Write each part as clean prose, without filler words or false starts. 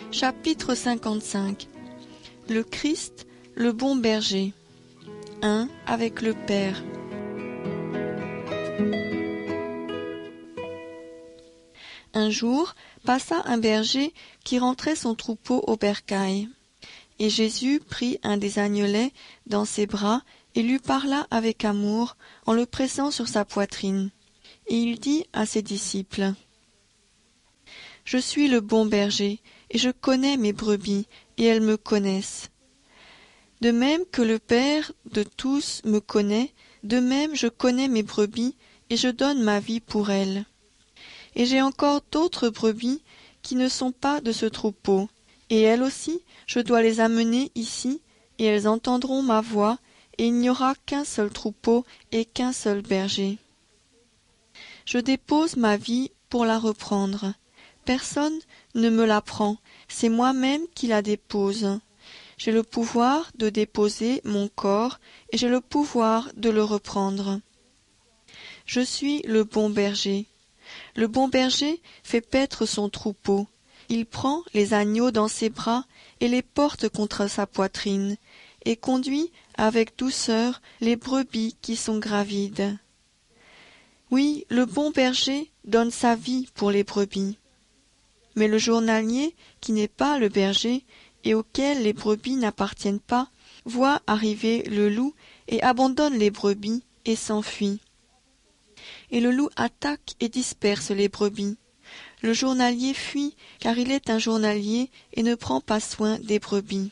Chapitre 55. Le Christ, le bon berger. 1. Avec le Père. Un jour, passa un berger qui rentrait son troupeau au bercail. Et Jésus prit un des agnelets dans ses bras et lui parla avec amour en le pressant sur sa poitrine. Et il dit à ses disciples: Je suis le bon berger, et je connais mes brebis, et elles me connaissent. De même que le Père de tous me connaît, de même je connais mes brebis, et je donne ma vie pour elles. Et j'ai encore d'autres brebis qui ne sont pas de ce troupeau, et elles aussi, je dois les amener ici, et elles entendront ma voix, et il n'y aura qu'un seul troupeau et qu'un seul berger. Je dépose ma vie pour la reprendre. Personne ne me la prend, c'est moi-même qui la dépose. J'ai le pouvoir de déposer mon corps et j'ai le pouvoir de le reprendre. Je suis le bon berger. Le bon berger fait paître son troupeau. Il prend les agneaux dans ses bras et les porte contre sa poitrine, et conduit avec douceur les brebis qui sont gravides. Oui, le bon berger donne sa vie pour les brebis. Mais le journalier, qui n'est pas le berger, et auquel les brebis n'appartiennent pas, voit arriver le loup et abandonne les brebis et s'enfuit. Et le loup attaque et disperse les brebis. Le journalier fuit, car il est un journalier et ne prend pas soin des brebis.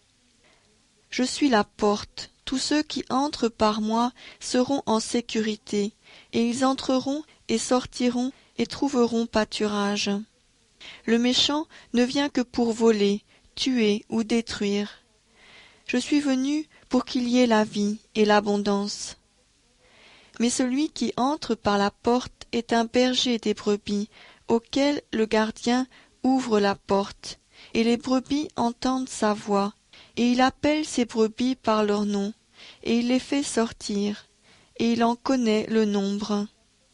Je suis la porte. Tous ceux qui entrent par moi seront en sécurité, et ils entreront et sortiront et trouveront pâturage. Le méchant ne vient que pour voler, tuer ou détruire. Je suis venu pour qu'il y ait la vie et l'abondance. Mais celui qui entre par la porte est un berger des brebis, auquel le gardien ouvre la porte, et les brebis entendent sa voix, et il appelle ses brebis par leur nom, et il les fait sortir, et il en connaît le nombre.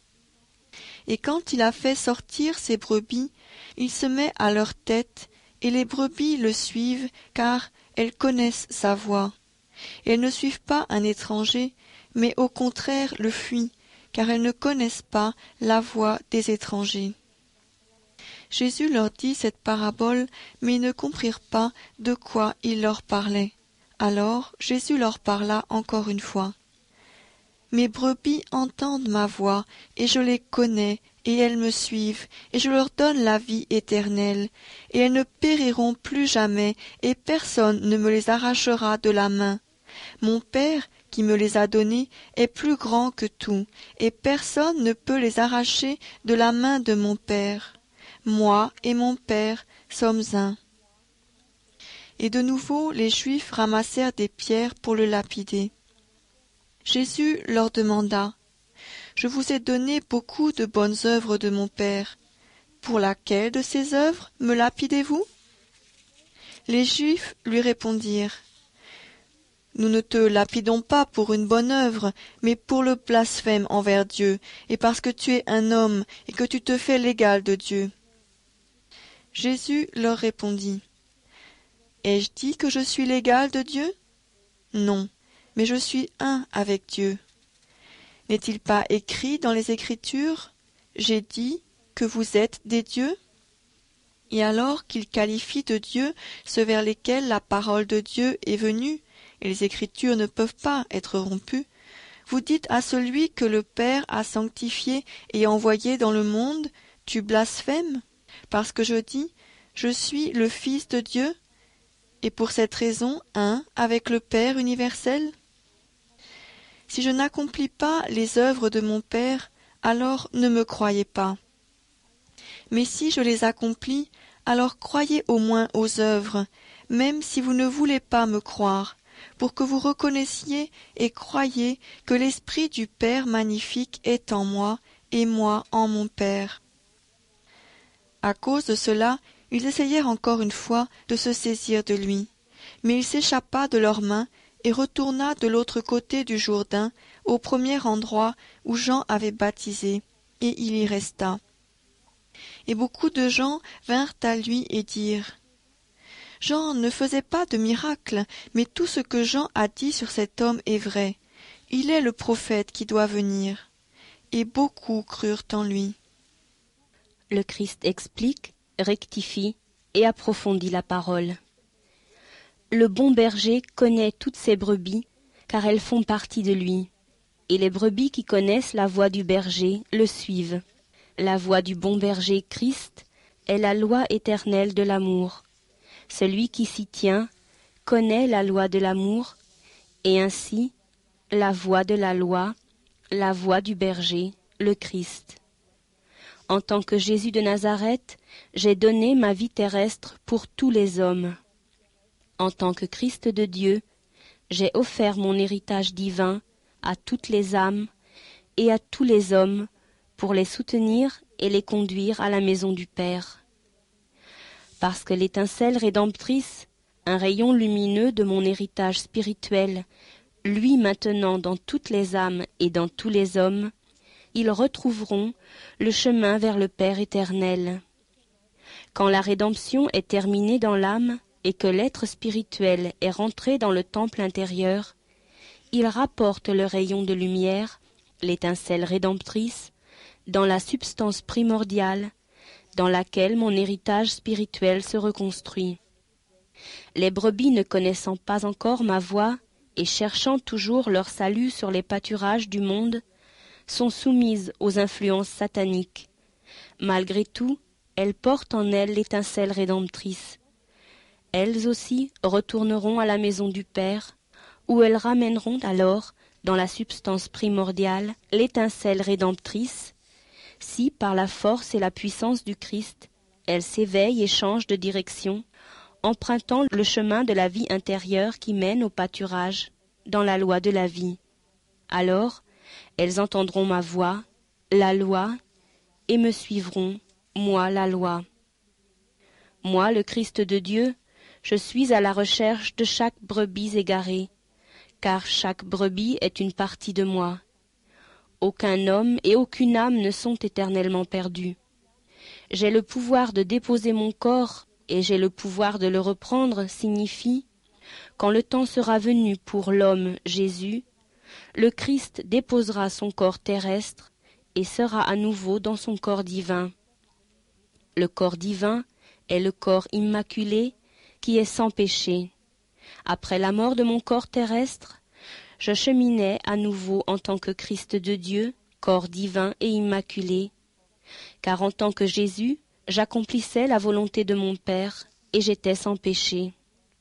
Et quand il a fait sortir ses brebis, il se met à leur tête, et les brebis le suivent, car elles connaissent sa voix. Et elles ne suivent pas un étranger, mais au contraire le fuient, car elles ne connaissent pas la voix des étrangers. Jésus leur dit cette parabole, mais ils ne comprirent pas de quoi il leur parlait. Alors Jésus leur parla encore une fois. Mes brebis entendent ma voix, et je les connais, et elles me suivent, et je leur donne la vie éternelle, et elles ne périront plus jamais, et personne ne me les arrachera de la main. Mon Père, qui me les a donnés, est plus grand que tout, et personne ne peut les arracher de la main de mon Père. Moi et mon Père sommes un. Et de nouveau les Juifs ramassèrent des pierres pour le lapider. Jésus leur demanda: Je vous ai donné beaucoup de bonnes œuvres de mon Père. Pour laquelle de ces œuvres me lapidez-vous? Les Juifs lui répondirent: Nous ne te lapidons pas pour une bonne œuvre, mais pour le blasphème envers Dieu, et parce que tu es un homme et que tu te fais l'égal de Dieu. Jésus leur répondit: Ai-je dit que je suis l'égal de Dieu? Non, mais je suis un avec Dieu. N'est-il pas écrit dans les Écritures: J'ai dit que vous êtes des dieux? Et alors qu'il qualifie de dieux ceux vers lesquels la parole de Dieu est venue, et les Écritures ne peuvent pas être rompues, vous dites à celui que le Père a sanctifié et envoyé dans le monde: Tu blasphèmes, parce que je dis: Je suis le Fils de Dieu, et pour cette raison un avec le Père universel? Si je n'accomplis pas les œuvres de mon Père, alors ne me croyez pas. Mais si je les accomplis, alors croyez au moins aux œuvres, même si vous ne voulez pas me croire, pour que vous reconnaissiez et croyiez que l'Esprit du Père magnifique est en moi, et moi en mon Père. À cause de cela, ils essayèrent encore une fois de se saisir de lui, mais il s'échappa de leurs mains et retourna de l'autre côté du Jourdain, au premier endroit où Jean avait baptisé, et il y resta. Et beaucoup de gens vinrent à lui et dirent: Jean ne faisait pas de miracles, mais tout ce que Jean a dit sur cet homme est vrai. Il est le prophète qui doit venir. Et beaucoup crurent en lui. » Le Christ explique, rectifie et approfondit la parole. Le bon berger connaît toutes ses brebis, car elles font partie de lui. Et les brebis qui connaissent la voix du berger le suivent. La voix du bon berger Christ est la loi éternelle de l'amour. Celui qui s'y tient connaît la loi de l'amour, et ainsi la voix de la loi, la voix du berger, le Christ. En tant que Jésus de Nazareth, j'ai donné ma vie terrestre pour tous les hommes. En tant que Christ de Dieu, j'ai offert mon héritage divin à toutes les âmes et à tous les hommes pour les soutenir et les conduire à la maison du Père. Parce que l'étincelle rédemptrice, un rayon lumineux de mon héritage spirituel, luit maintenant dans toutes les âmes et dans tous les hommes, ils retrouveront le chemin vers le Père éternel. Quand la rédemption est terminée dans l'âme et que l'être spirituel est rentré dans le temple intérieur, il rapporte le rayon de lumière, l'étincelle rédemptrice, dans la substance primordiale, dans laquelle mon héritage spirituel se reconstruit. Les brebis ne connaissant pas encore ma voix et cherchant toujours leur salut sur les pâturages du monde, sont soumises aux influences sataniques. Malgré tout, elles portent en elles l'étincelle rédemptrice. Elles aussi retourneront à la maison du Père, où elles ramèneront alors, dans la substance primordiale, l'étincelle rédemptrice, si, par la force et la puissance du Christ, elles s'éveillent et changent de direction, empruntant le chemin de la vie intérieure qui mène au pâturage, dans la loi de la vie. Alors, elles entendront ma voix, la loi, et me suivront, moi la loi. Moi, le Christ de Dieu, je suis à la recherche de chaque brebis égarée, car chaque brebis est une partie de moi. Aucun homme et aucune âme ne sont éternellement perdus. J'ai le pouvoir de déposer mon corps et j'ai le pouvoir de le reprendre signifie, quand le temps sera venu pour l'homme Jésus, le Christ déposera son corps terrestre et sera à nouveau dans son corps divin. Le corps divin est le corps immaculé qui est sans péché. Après la mort de mon corps terrestre, je cheminais à nouveau en tant que Christ de Dieu, corps divin et immaculé, car en tant que Jésus, j'accomplissais la volonté de mon Père et j'étais sans péché.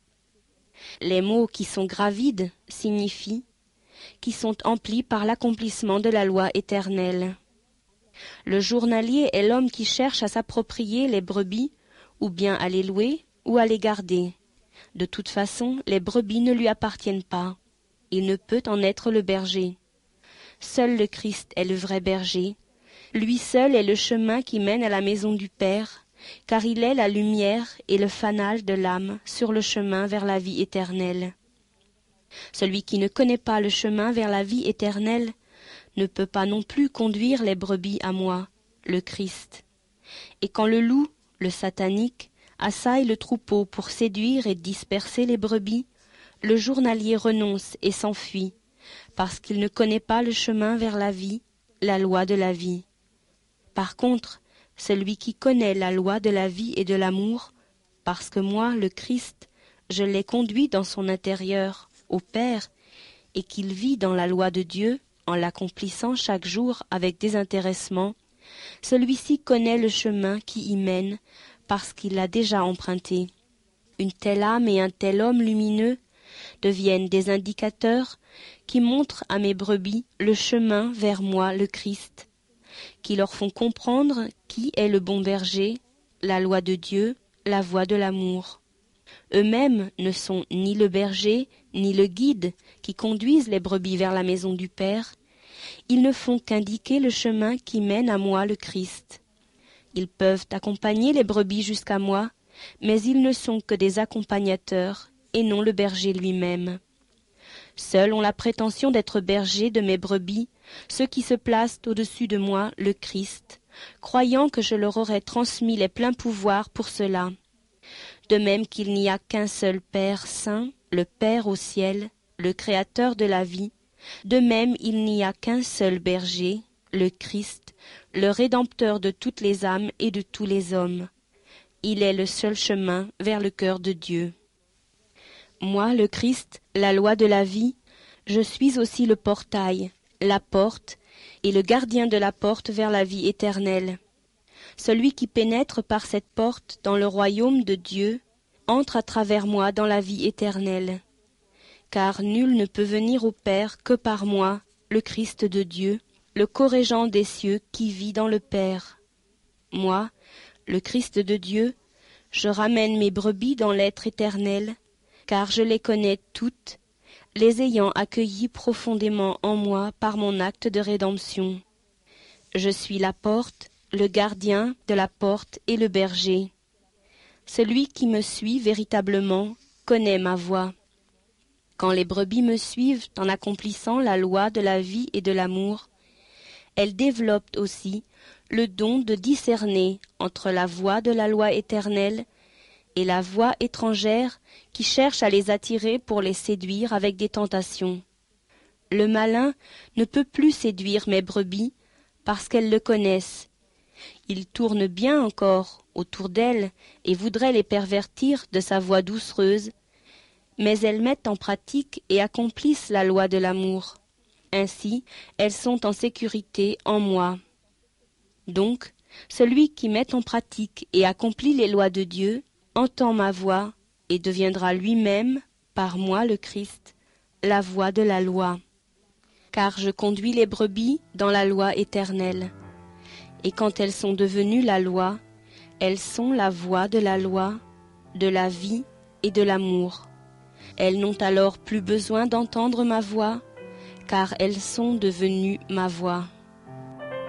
Les mots qui sont gravides signifient qui sont emplis par l'accomplissement de la loi éternelle. Le journalier est l'homme qui cherche à s'approprier les brebis, ou bien à les louer, ou à les garder. De toute façon, les brebis ne lui appartiennent pas. Il ne peut en être le berger. Seul le Christ est le vrai berger. Lui seul est le chemin qui mène à la maison du Père, car il est la lumière et le fanal de l'âme sur le chemin vers la vie éternelle. Celui qui ne connaît pas le chemin vers la vie éternelle ne peut pas non plus conduire les brebis à moi, le Christ. Et quand le loup, le satanique, assaille le troupeau pour séduire et disperser les brebis, le journalier renonce et s'enfuit, parce qu'il ne connaît pas le chemin vers la vie, la loi de la vie. Par contre, celui qui connaît la loi de la vie et de l'amour, parce que moi, le Christ, je l'ai conduit dans son intérieur, au Père, et qu'il vit dans la loi de Dieu, en l'accomplissant chaque jour avec désintéressement, celui-ci connaît le chemin qui y mène, parce qu'il l'a déjà emprunté. Une telle âme et un tel homme lumineux deviennent des indicateurs qui montrent à mes brebis le chemin vers moi, le Christ, qui leur font comprendre qui est le bon berger, la loi de Dieu, la voie de l'amour. Eux-mêmes ne sont ni le berger, ni le guide qui conduisent les brebis vers la maison du Père. Ils ne font qu'indiquer le chemin qui mène à moi, le Christ. Ils peuvent accompagner les brebis jusqu'à moi, mais ils ne sont que des accompagnateurs et non le berger lui-même. Seuls ont la prétention d'être bergers de mes brebis, ceux qui se placent au-dessus de moi, le Christ, croyant que je leur aurais transmis les pleins pouvoirs pour cela. De même qu'il n'y a qu'un seul Père saint, le Père au ciel, le Créateur de la vie, de même il n'y a qu'un seul berger, le Christ, le Rédempteur de toutes les âmes et de tous les hommes. Il est le seul chemin vers le cœur de Dieu. Moi, le Christ, la loi de la vie, je suis aussi le portail, la porte, et le gardien de la porte vers la vie éternelle. Celui qui pénètre par cette porte dans le royaume de Dieu entre à travers moi dans la vie éternelle. Car nul ne peut venir au Père que par moi, le Christ de Dieu, le corrégent des cieux qui vit dans le Père. Moi, le Christ de Dieu, je ramène mes brebis dans l'être éternel, car je les connais toutes, les ayant accueillies profondément en moi par mon acte de rédemption. Je suis la porte, le gardien de la porte et le berger. Celui qui me suit véritablement connaît ma voix. Quand les brebis me suivent en accomplissant la loi de la vie et de l'amour, elles développent aussi le don de discerner entre la voix de la loi éternelle et la voix étrangère qui cherche à les attirer pour les séduire avec des tentations. Le malin ne peut plus séduire mes brebis parce qu'elles le connaissent. Il tourne bien encore autour d'elles et voudrait les pervertir de sa voix doucereuse, mais elles mettent en pratique et accomplissent la loi de l'amour. Ainsi, elles sont en sécurité en moi. Donc, celui qui met en pratique et accomplit les lois de Dieu entend ma voix et deviendra lui-même, par moi le Christ, la voix de la loi. Car je conduis les brebis dans la loi éternelle. Et quand elles sont devenues la loi, elles sont la voix de la loi, de la vie et de l'amour. Elles n'ont alors plus besoin d'entendre ma voix, car elles sont devenues ma voix.